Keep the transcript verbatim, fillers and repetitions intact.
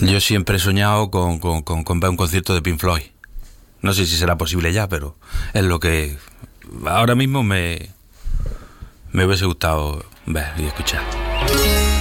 Yo siempre he soñado con, con, con, con ver un concierto de Pink Floyd. No sé si será posible ya, pero es lo que ahora mismo me, me hubiese gustado ver y escuchar.